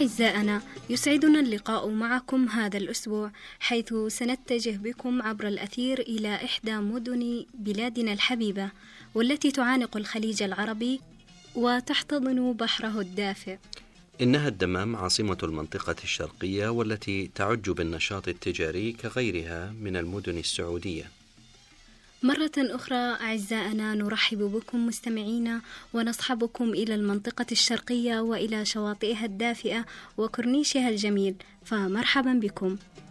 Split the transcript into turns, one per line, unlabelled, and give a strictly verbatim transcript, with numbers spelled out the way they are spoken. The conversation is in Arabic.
أعزائنا، يسعدنا اللقاء معكم هذا الأسبوع، حيث سنتجه بكم عبر الأثير إلى إحدى مدن بلادنا الحبيبة، والتي تعانق الخليج العربي وتحتضن بحره الدافئ.
إنها الدمام، عاصمة المنطقة الشرقية، والتي تعج بالنشاط التجاري كغيرها من المدن السعودية.
مرة أخرى أعزائنا، نرحب بكم مستمعينا ونصحبكم إلى المنطقة الشرقية وإلى شواطئها الدافئة وكورنيشها الجميل، فمرحبا بكم.